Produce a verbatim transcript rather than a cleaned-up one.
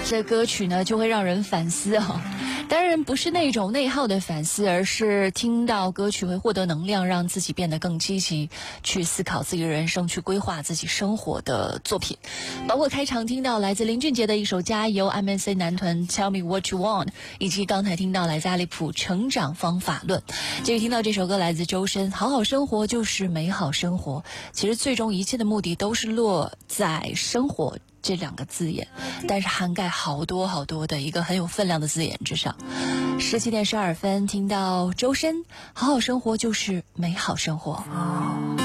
这歌曲呢就会让人反思啊。当然不是那种内耗的反思，而是听到歌曲会获得能量，让自己变得更积极，去思考自己的人生，去规划自己生活的作品。包括开场听到来自林俊杰的一首《加油》，M N C 男团 Tell Me What You Want， 以及刚才听到来自阿利普《成长方法论》。这个听到这首歌来自周深，好好生活就是美好生活。其实最终一切的目的都是落在生活这两个字眼，但是涵盖好多好多的一个很有分量的字眼之上。十七点十二分，听到周深，好好生活就是美好生活。